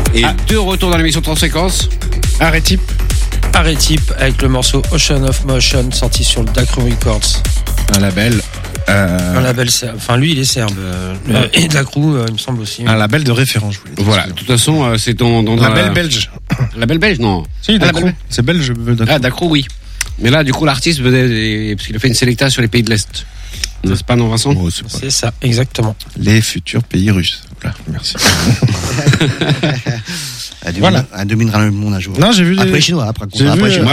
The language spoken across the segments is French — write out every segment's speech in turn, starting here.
Et de retour dans l'émission Transfréquence. Arrêtip avec le morceau Ocean of Motion sorti sur le Dacru Records. un label. Un label serbe. Enfin, lui, il est serbe. Et Dacru, il me semble aussi. Un label de référence, je voulais dire. Voilà, de toute façon, c'est dans Label belge. Label belge, non. Si, Dacru. C'est belge, Dacru. Ah, Dacru, oui. Mais là, du coup, l'artiste venait, parce qu'il a fait une sélecta sur les pays de l'Est. N'est-ce pas, non, Vincent? Oh, c'est ça, exactement. Les futurs pays russes. Voilà, merci. Voilà. Un dominera le monde un jour. Non, j'ai vu après les Chinois, après. Moi,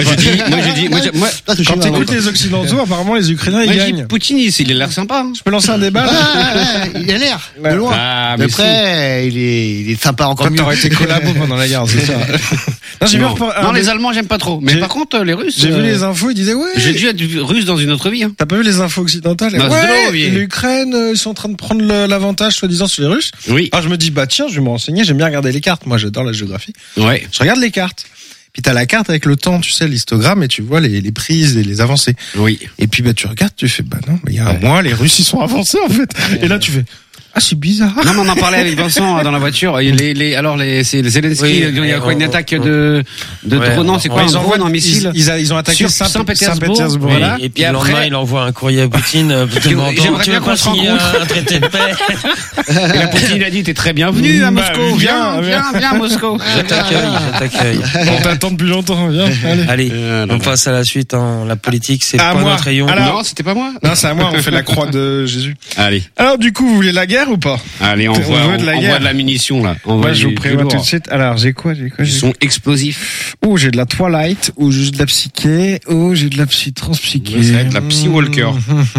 quand t'écoutes les Occidentaux, apparemment, les Ukrainiens, ils gagnent. Poutine, il a l'air sympa. Je peux lancer un débat? Il a l'air. De loin. Mais de près, il est sympa encore mieux. T'aurais été collabo pendant la guerre, c'est ça. Non, j'ai vu non, les Allemands, j'aime pas trop. Mais par contre, les Russes. J'ai vu les infos, ils disaient, ouais. J'ai dû être russe dans une autre vie. Hein. T'as pas vu les infos occidentales? Ouais, l'Ukraine, ils sont en train de prendre l'avantage, soi-disant, sur les Russes. Oui. Alors, je me dis, bah, tiens, je vais me renseigner, j'aime bien regarder les cartes. Moi, j'adore la géographie. Ouais. Je regarde les cartes. Puis t'as la carte avec le temps, tu sais, l'histogramme, et tu vois les prises et les avancées. Oui. Et puis, bah, tu regardes, tu fais, bah, non, mais il y a un mois, les Russes, ils sont avancés, en fait. Et là, tu fais, ah, c'est bizarre. Non, mais on en parlait avec Vincent dans la voiture. C'est Zelensky, oui, il y a quoi, une attaque de drone, non, c'est quoi, un drone, un missile? Ils ont attaqué Saint-Pétersbourg. Voilà. Et puis le lendemain, il envoie un courrier à Poutine, demandant, tu veux pas signer un traité de paix? Et la Poutine, il a dit, t'es très bienvenu à Moscou. Viens à Moscou. Je t'accueille. On t'attend depuis longtemps, viens. Allez, on passe à la suite, la politique, c'est pas notre rayon. Non, c'était pas moi. Non, c'est à moi, on fait la croix de Jésus. Allez. Alors, du coup, vous voulez la guerre ou pas? Allez, on voit de la munition, là. Moi, je vous prévois tout de suite. Alors, j'ai quoi? Ils sont explosifs. Ou j'ai de la Twilight, ou j'ai de la psyché, ou j'ai de la transpsyché. Ça va être la Psy Walker.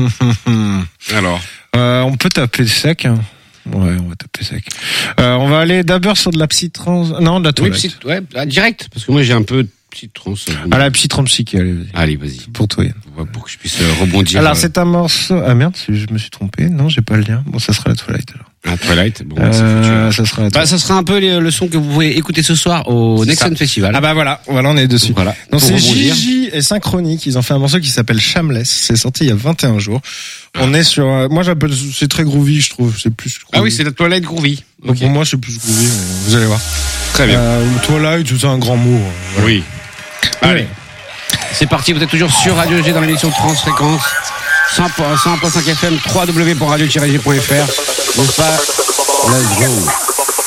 Alors. On peut taper sec, hein. Ouais, on va taper sec. On va aller d'abord sur de la psy-trans... Non, de la Twilight. Oui, direct. Parce que moi, j'ai un peu de psy-trans. Ah, la psy-transpsyché, allez, vas-y. Allez, vas-y. Pour toi, Yann. Pour que je puisse rebondir. Alors, c'est un morceau... Ah merde, je me suis trompé. Non, j'ai pas le lien. Bon, ça sera la Twilight, alors. Ah, Twilight, bon, ça sera la Twilight. Ça sera un peu le son que vous pouvez écouter ce soir au Nexon Festival. Ah bah voilà, on est dessus. Voilà. Donc c'est Gigi et Synchronique, ils ont fait un morceau qui s'appelle Shameless, c'est sorti il y a 21 jours. On est sur, moi j'appelle, c'est très groovy, je trouve, c'est plus groovy. Ah oui, c'est la Twilight groovy. Donc okay. Pour moi c'est plus groovy, vous allez voir. Très bien. Twilight, c'est un grand mot. Voilà. Oui. Allez. C'est parti, vous êtes toujours sur Radio G dans l'émission Transfréquence. 100.5 FM, www.radio-g.fr. N'est-ce pas? Let's go.